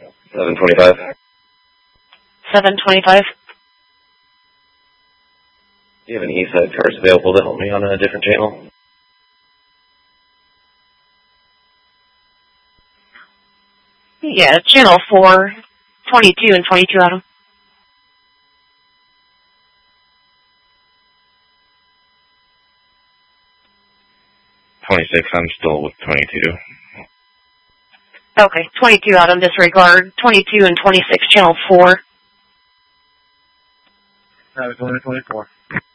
725. 725. Do you have any Eastside cars available to help me on a different channel? Yeah, channel 4, 22 and 22 Adam. 26, I'm still with 22. Okay, 22 Adam, disregard. 22 and 26, channel 4. That was only 24.